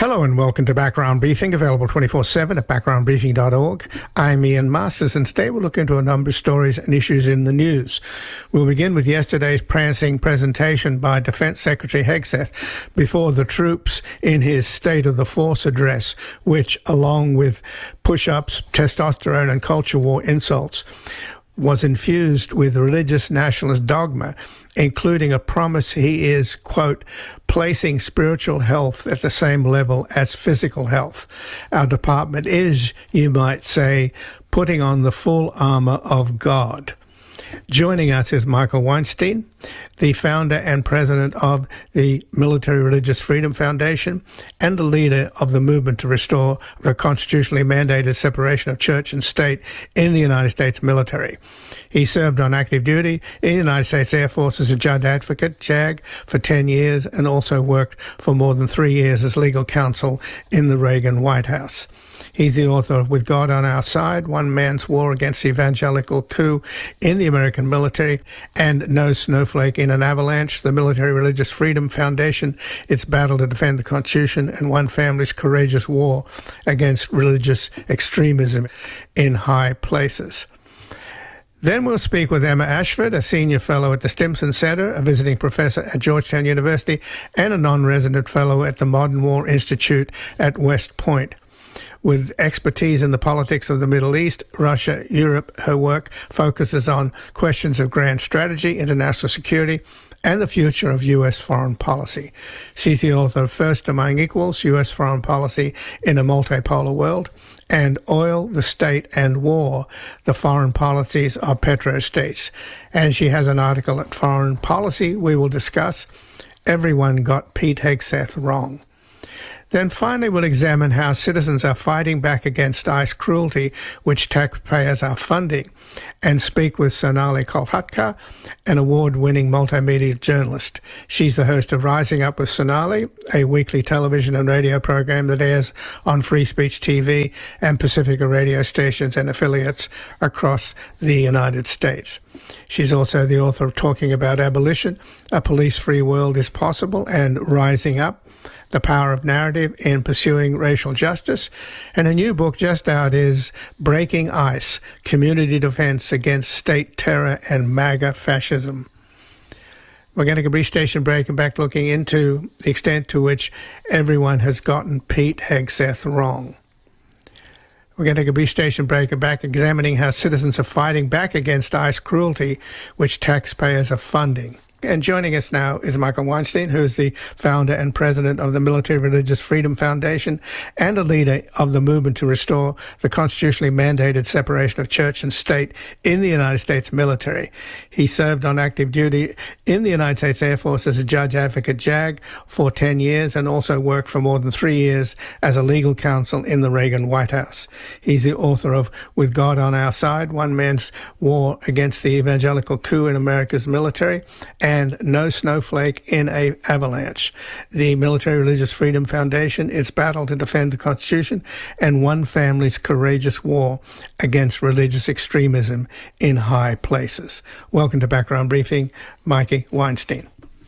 Hello and welcome to Background Briefing, available 24/7 at backgroundbriefing.org. I'm Ian Masters, and today we'll look into a number of stories and issues in the news. We'll begin with yesterday's prancing presentation by Defense Secretary Hegseth before the troops in his State of the Force address, which, along with push-ups, testosterone and culture war insults, was infused with religious nationalist dogma, including a promise he is, quote, placing spiritual health at the same level as physical health. Our department is, you might say, putting on the full armor of God. Joining us is Michael Weinstein, the founder and president of the Military Religious Freedom Foundation and the leader of the movement to restore the constitutionally mandated separation of church and state in the United States military. He served on active duty in the United States Air Force as a judge advocate, JAG, for 10 years and also worked for more than 3 years as legal counsel in the Reagan White House. He's the author of With God on Our Side, One Man's War Against the Evangelical Coup in the American Military, and No Snowflake in an Avalanche, the Military Religious Freedom Foundation, its battle to defend the Constitution, and one family's courageous war against religious extremism in high places. Then we'll speak with Emma Ashford, a senior fellow at the Stimson Center, a visiting professor at Georgetown University, and a non-resident fellow at the Modern War Institute at West Point. With expertise in the politics of the Middle East, Russia, Europe, her work focuses on questions of grand strategy, international security, and the future of U.S. foreign policy. She's the author of First Among Equals, U.S. Foreign Policy in a Multipolar World, and Oil, the State, and War, the Foreign Policies of Petrostates. And she has an article at Foreign Policy we will discuss. Everyone got Pete Hegseth wrong. Then finally, we'll examine how citizens are fighting back against ICE cruelty, which taxpayers are funding, and speak with Sonali Kolhatkar, an award-winning multimedia journalist. She's the host of Rising Up with Sonali, a weekly television and radio program that airs on Free Speech TV and Pacifica radio stations and affiliates across the United States. She's also the author of Talking About Abolition, A Police-Free World is Possible, and Rising Up, The Power of Narrative in Pursuing Racial Justice. And a new book just out is Breaking ICE, Community Defense Against State Terror and MAGA Fascism. We're going to take a brief station break and back looking into the extent to which everyone has gotten Pete Hegseth wrong. We're going to take a brief station break and back examining how citizens are fighting back against ICE cruelty, which taxpayers are funding. And joining us now is Michael Weinstein, who is the founder and president of the Military Religious Freedom Foundation and a leader of the movement to restore the constitutionally mandated separation of church and state in the United States military. He served on active duty in the United States Air Force as a judge advocate, JAG, for 10 years and also worked for more than 3 years as a legal counsel in the Reagan White House. He's the author of With God on Our Side, One Man's War Against the Evangelical Coup in America's Military, and No Snowflake in an Avalanche, the Military Religious Freedom Foundation, its battle to defend the Constitution, and one family's courageous war against religious extremism in high places. Welcome to Background Briefing, Mikey Weinstein.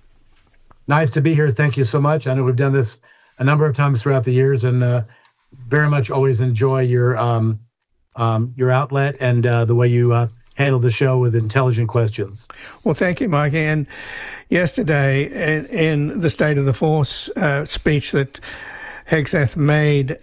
Nice to be here. Thank you so much. I know we've done this a number of times throughout the years, and very much always enjoy your outlet and the way you handle the show with intelligent questions. Well, thank you, Mikey. And yesterday, in the State of the Force speech that Hegseth made,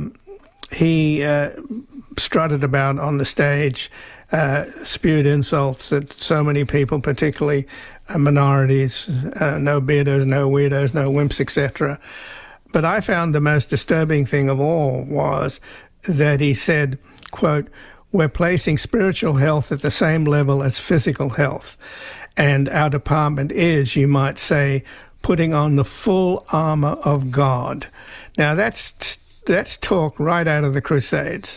he strutted about on the stage, spewed insults at so many people, particularly minorities, no beardos, no weirdos, no wimps, etc. But I found the most disturbing thing of all was that he said, quote, "We're placing spiritual health at the same level as physical health. And our department is, you might say, putting on the full armor of God." Now, that's talk right out of the Crusades.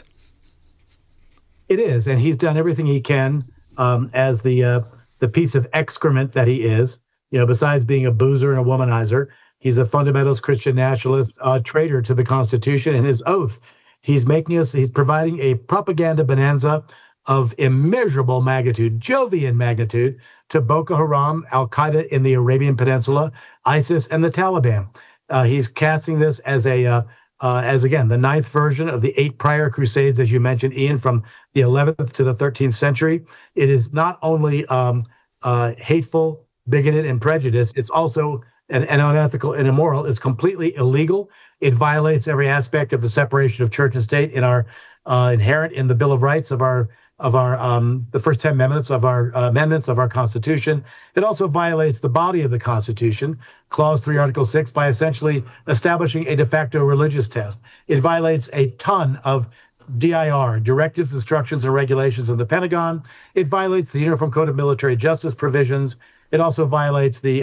It is, and he's done everything he can as the piece of excrement that he is. You know, besides being a boozer and a womanizer, he's a fundamentalist Christian nationalist, traitor to the Constitution and his oath. He's providing a propaganda bonanza of immeasurable magnitude, Jovian magnitude, to Boko Haram, Al-Qaeda in the Arabian Peninsula, ISIS, and the Taliban. He's casting this as as again the ninth version of the 8 prior crusades, as you mentioned, Ian, from the 11th to the 13th century. It is not only hateful, bigoted, and prejudiced. It's also and unethical and immoral. It's completely illegal. It violates every aspect of the separation of church and state in our inherent in the Bill of Rights of the first 10 amendments of our Constitution. It also violates the body of the Constitution, Clause 3, Article 6, by essentially establishing a de facto religious test. It violates a ton of DIR, directives, instructions, and regulations of the Pentagon. It violates the Uniform Code of Military Justice provisions. It also violates the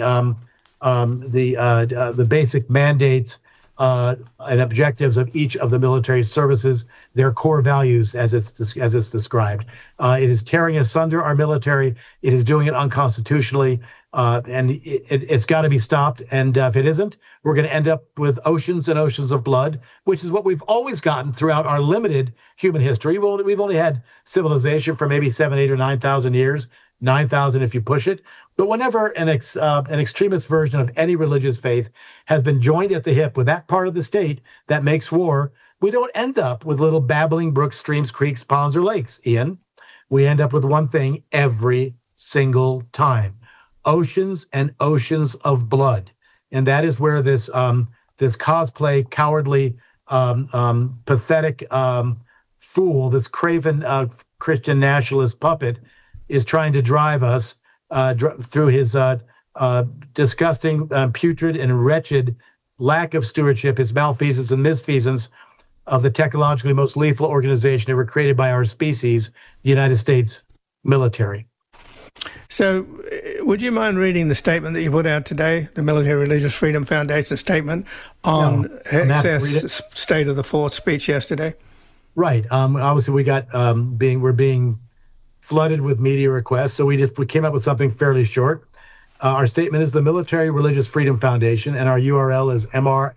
basic mandates and objectives of each of the military services, their core values as it's described. It is tearing asunder our military. It is doing it unconstitutionally, and it's got to be stopped. And if it isn't, we're going to end up with oceans and oceans of blood, which is what we've always gotten throughout our limited human history. We've only had civilization for maybe 7, 8, or 9,000 years, 9,000 if you push it. But whenever an extremist version of any religious faith has been joined at the hip with that part of the state that makes war, we don't end up with little babbling brooks, streams, creeks, ponds, or lakes, Ian. We end up with one thing every single time: oceans and oceans of blood. And that is where this cosplay, cowardly, pathetic fool, this craven Christian nationalist puppet, is trying to drive us through his disgusting, putrid, and wretched lack of stewardship, his malfeasance and misfeasance of the technologically most lethal organization ever created by our species, the United States military. So, would you mind reading the statement that you put out today, the Military Religious Freedom Foundation statement on Hegseth's State of the Force speech yesterday? Right. Obviously, we're being flooded with media requests, so we came up with something fairly short. Our statement is the Military Religious Freedom Foundation, and our URL is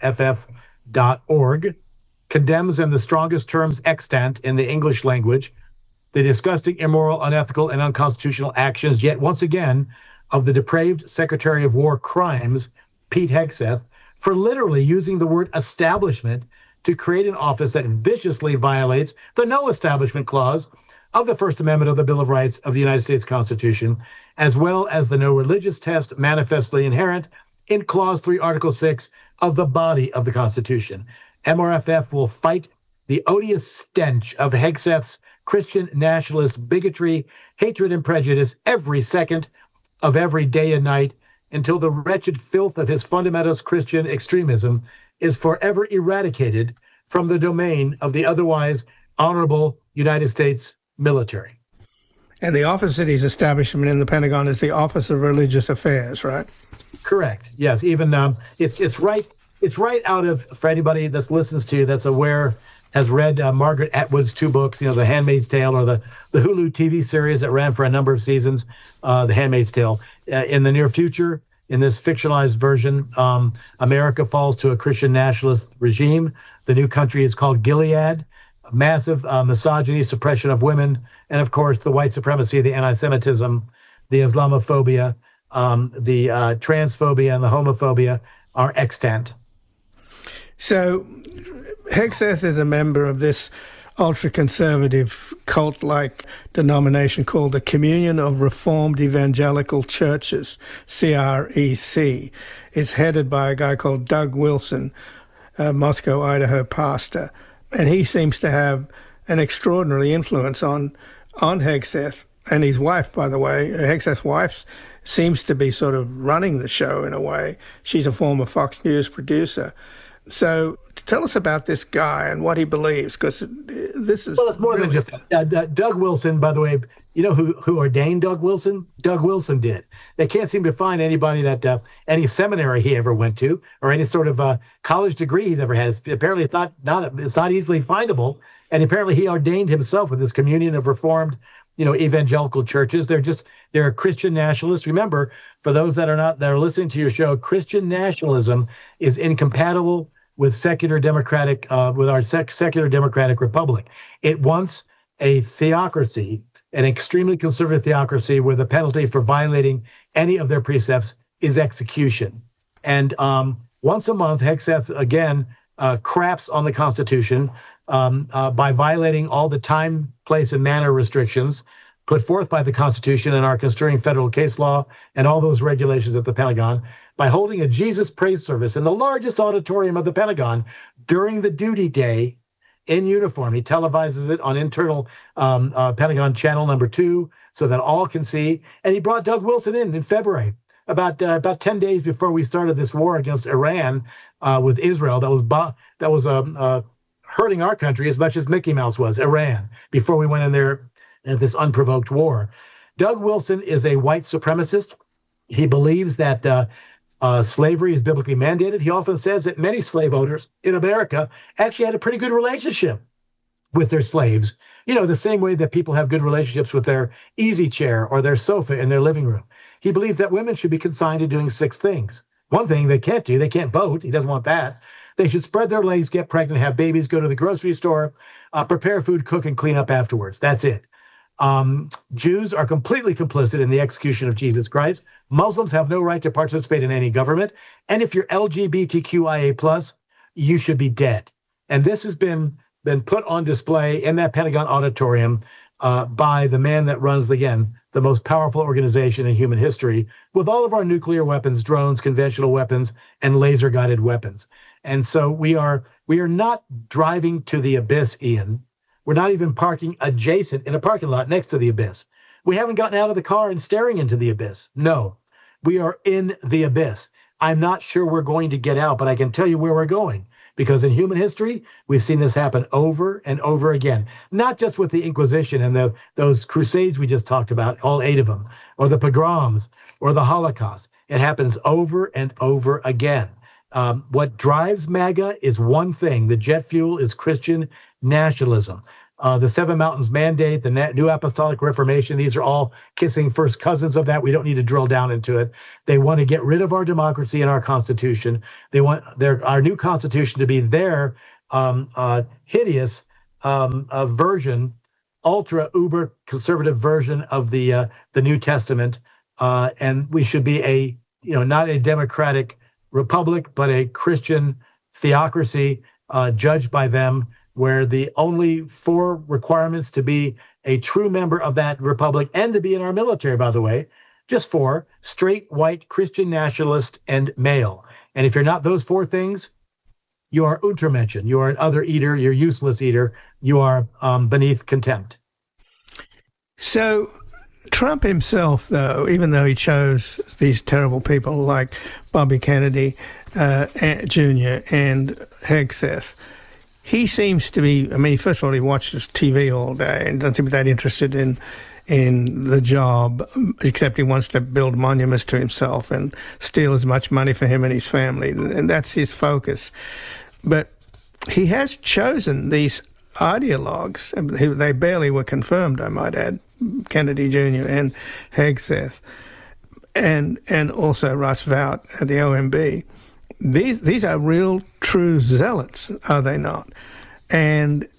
mrff.org, condemns in the strongest terms extant in the English language the disgusting, immoral, unethical, and unconstitutional actions, yet once again, of the depraved Secretary of War Crimes, Pete Hegseth, for literally using the word establishment to create an office that viciously violates the No Establishment Clause of the First Amendment of the Bill of Rights of the United States Constitution, as well as the no religious test manifestly inherent in Clause 3, Article 6 of the body of the Constitution. MRFF will fight the odious stench of Hegseth's Christian nationalist bigotry, hatred, and prejudice every second of every day and night until the wretched filth of his fundamentalist Christian extremism is forever eradicated from the domain of the otherwise honorable United States military. And the office that he's establishing in the Pentagon is the Office of Religious Affairs, right? Correct. Yes. Even it's right out of, for anybody that listens to you that's aware, has read Margaret Atwood's 2 books, The Handmaid's Tale, or the Hulu TV series that ran for a number of seasons, The Handmaid's Tale. In the near future, in this fictionalized version, America falls to a Christian nationalist regime. The new country is called Gilead. Massive misogyny, suppression of women, and of course the white supremacy, the anti-Semitism, the Islamophobia, the transphobia, and the homophobia are extant. So Hegseth is a member of this ultra-conservative cult-like denomination called the Communion of Reformed Evangelical Churches, CREC. It's headed by a guy called Doug Wilson, a Moscow, Idaho pastor. And he seems to have an extraordinary influence on Hegseth. And his wife, by the way, Hegseth's wife, seems to be sort of running the show in a way. She's a former Fox News producer. So tell us about this guy and what he believes, because this is... Well, it's more than just... Doug Wilson, by the way, you know who ordained Doug Wilson? Doug Wilson did. They can't seem to find anybody that any seminary he ever went to or any sort of college degree he's ever had. Apparently, it's not easily findable. And apparently, he ordained himself with this communion of Reformed, evangelical churches. They're Christian nationalists. Remember, for those that are listening to your show, Christian nationalism is incompatible with secular democratic, with our secular democratic republic. It wants a theocracy, an extremely conservative theocracy, where the penalty for violating any of their precepts is execution. And Once a month, Hegseth again craps on the Constitution by violating all the time, place, and manner restrictions put forth by the Constitution and our constraining federal case law and all those regulations at the Pentagon by holding a Jesus praise service in the largest auditorium of the Pentagon during the duty day in uniform. He televises it on internal Pentagon channel number 2 so that all can see. And he brought Doug Wilson in February, about 10 days before we started this war against Iran with Israel. That was hurting our country as much as Mickey Mouse was, Iran, before we went in there at this unprovoked war. Doug Wilson is a white supremacist. He believes that slavery is biblically mandated. He often says that many slave owners in America actually had a pretty good relationship with their slaves, the same way that people have good relationships with their easy chair or their sofa in their living room. He believes that women should be consigned to doing 6 things. One thing they can't do, they can't vote. He doesn't want that. They should spread their legs, get pregnant, have babies, go to the grocery store, prepare food, cook, and clean up afterwards. That's it. Jews are completely complicit in the execution of Jesus Christ. Muslims have no right to participate in any government. And if you're LGBTQIA+, you should be dead. And this has been put on display in that Pentagon auditorium by the man that runs, again, the most powerful organization in human history, with all of our nuclear weapons, drones, conventional weapons, and laser-guided weapons. And so we are not driving to the abyss, Ian. We're not even parking adjacent in a parking lot next to the abyss. We haven't gotten out of the car and staring into the abyss. No, we are in the abyss. I'm not sure we're going to get out, but I can tell you where we're going. Because in human history, we've seen this happen over and over again, not just with the Inquisition and those crusades we just talked about, all 8 of them, or the pogroms, or the Holocaust. It happens over and over again. What drives MAGA is one thing. The jet fuel is Christian nationalism. The 7 Mountains Mandate, the New Apostolic Reformation, these are all kissing first cousins of that. We don't need to drill down into it. They want to get rid of our democracy and our Constitution. They want our new Constitution to be their hideous version, ultra uber conservative version of the New Testament. And we should be not a democratic republic, but a Christian theocracy judged by them, where the only 4 requirements to be a true member of that republic and to be in our military, by the way, just 4: straight, white, Christian nationalist, and male. And if you're not those 4 things, you are Untermenschen. You are an other eater. You're useless eater. You are beneath contempt. So Trump himself, though, even though he chose these terrible people like Bobby Kennedy Jr. and Hegseth, he seems to be, first of all, he watches TV all day and doesn't seem that interested in the job, except he wants to build monuments to himself and steal as much money for him and his family, and that's his focus. But he has chosen these ideologues. They barely were confirmed, I might add, Kennedy Jr. and Hegseth, and also Russ Vought at the OMB. These are real, true zealots, are they not? And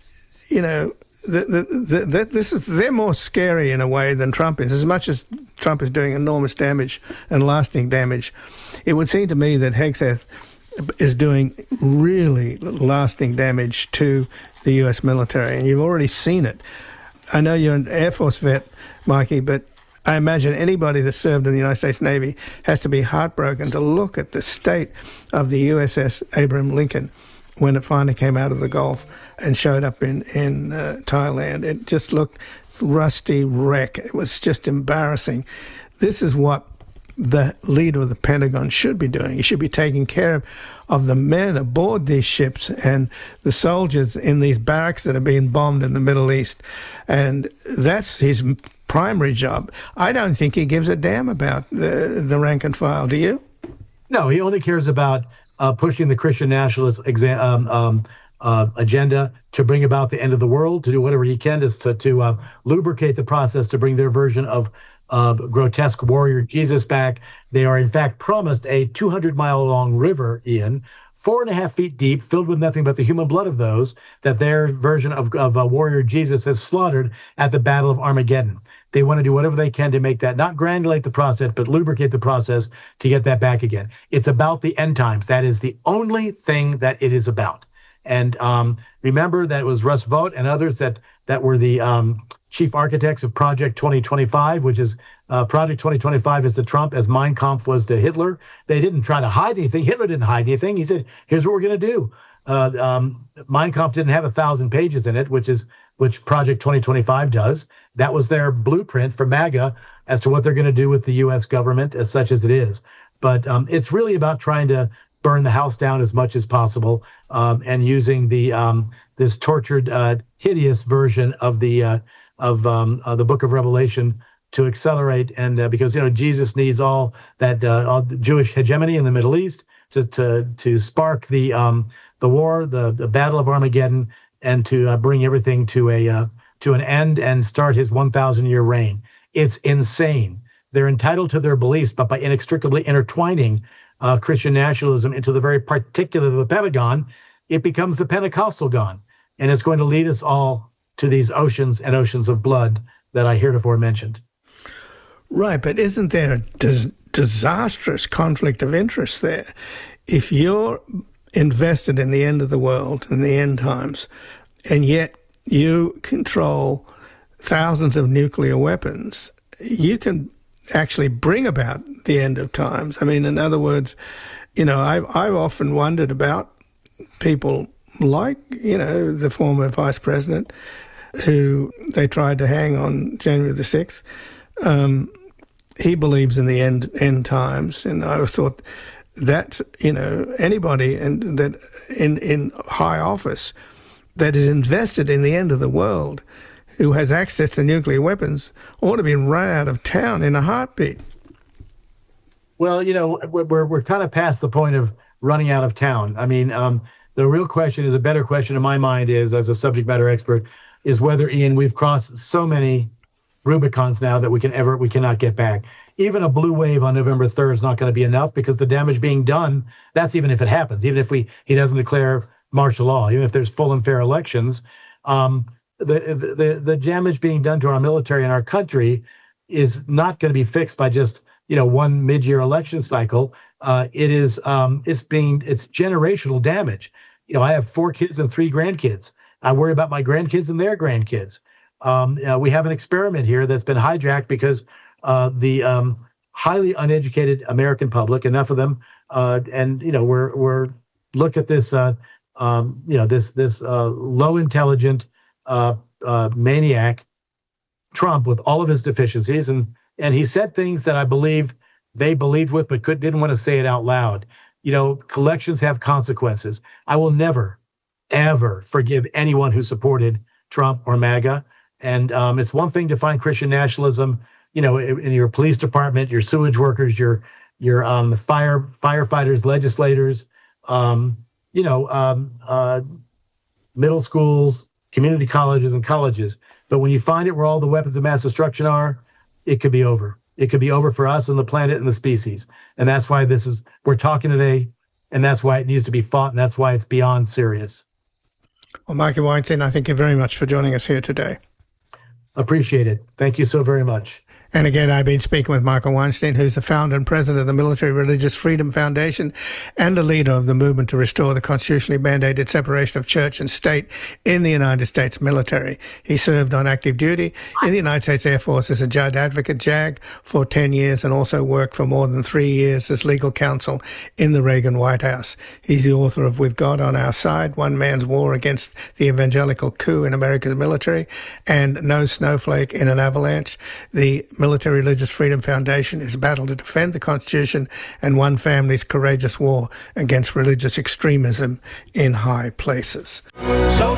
they're more scary in a way than Trump is. As much as Trump is doing enormous damage and lasting damage, it would seem to me that Hegseth is doing really lasting damage to the U.S. military, and you've already seen it. I know you're an Air Force vet, Mikey, but I imagine anybody that served in the United States Navy has to be heartbroken to look at the state of the USS Abraham Lincoln when it finally came out of the Gulf and showed up in Thailand. It just looked rusty wreck. It was just embarrassing. This is what the leader of the Pentagon should be doing. He should be taking care of the men aboard these ships and the soldiers in these barracks that are being bombed in the Middle East. And that's his primary job. I don't think he gives a damn about the rank and file. Do you? No, he only cares about pushing the Christian nationalist agenda to bring about the end of the world, to do whatever he can to lubricate the process to bring their version of grotesque warrior Jesus back. They are, in fact, promised a 200-mile-long river, Ian, 4.5 feet deep, filled with nothing but the human blood of those that their version of warrior Jesus has slaughtered at the Battle of Armageddon. They want to do whatever they can to make that, not granulate the process, but lubricate the process to get that back again. It's about the end times. That is the only thing that it is about. And remember that it was Russ Vought and others that were the chief architects of Project 2025, which is Project 2025 is to Trump as Mein Kampf was to Hitler. They didn't try to hide anything. Hitler didn't hide anything. He said, here's what we're going to do. Mein Kampf didn't have 1,000 pages in it, which Project 2025 does. That was their blueprint for MAGA as to what they're going to do with the U.S. government, as such as it is. But it's really about trying to burn the house down as much as possible, and using the this tortured, hideous version of the Book of Revelation to accelerate, and because Jesus needs all the Jewish hegemony in the Middle East to spark the war, the Battle of Armageddon, and to bring everything to an end and start his 1,000-year reign. It's insane. They're entitled to their beliefs, but by inextricably intertwining Christian nationalism into the very particular of the Pentagon, it becomes the Pentecostal-gon. And it's going to lead us all to these oceans and oceans of blood that I heretofore mentioned. Right, but isn't there a disastrous conflict of interest there? If you're invested in the end of the world and the end times, and yet you control thousands of nuclear weapons, you can actually bring about the end of times. I mean, in other words, I've often wondered about people like, the former vice president who they tried to hang on January the 6th. He believes in the end times, and I always thought that, anybody that in high office that is invested in the end of the world who has access to nuclear weapons ought to be run out of town in a heartbeat. Well, we're kind of past the point of running out of town. I mean, the real question is, a better question in my mind is, as a subject matter expert, is whether, Ian, we've crossed so many Rubicons now that we cannot get back. Even a blue wave on November 3rd is not going to be enough, because the damage being done, that's even if it happens, even if he doesn't declare martial law, even if there's full and fair elections, the damage being done to our military and our country is not going to be fixed by just one mid-year election cycle. It's generational damage. I have 4 kids and 3 grandkids. I worry about my grandkids and their grandkids. We have an experiment here that's been hijacked because the highly uneducated American public, enough of them, we're look at this this low intelligent maniac Trump with all of his deficiencies, and he said things that I believe they believed with, but didn't want to say it out loud. Collections have consequences. I will never, ever forgive anyone who supported Trump or MAGA. And it's one thing to find Christian nationalism, in your police department, your sewage workers, your firefighters, legislators, middle schools, community colleges, and colleges. But when you find it where all the weapons of mass destruction are, it could be over. It could be over for us and the planet and the species. And that's why we're talking today, and that's why it needs to be fought, and that's why it's beyond serious. Well, Michael Weinstein, I thank you very much for joining us here today. Appreciate it. Thank you so very much. And again, I've been speaking with Michael Weinstein, who's the founder and president of the Military Religious Freedom Foundation and a leader of the movement to restore the constitutionally mandated separation of church and state in the United States military. He served on active duty in the United States Air Force as a judge advocate, JAG, for 10 years and also worked for more than 3 years as legal counsel in the Reagan White House. He's the author of With God on Our Side, One Man's War Against the Evangelical Coup in America's Military, and No Snowflake in an Avalanche. The Military Religious Freedom Foundation is a battle to defend the Constitution and one family's courageous war against religious extremism in high places. So